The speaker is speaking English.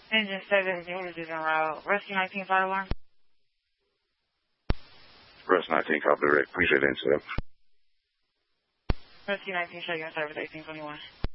Engine 7, unit is en route. Rescue 19 fire alarm. Rescue 19, copy direct. Appreciate the intel. Rescue 19, show you in service 1821.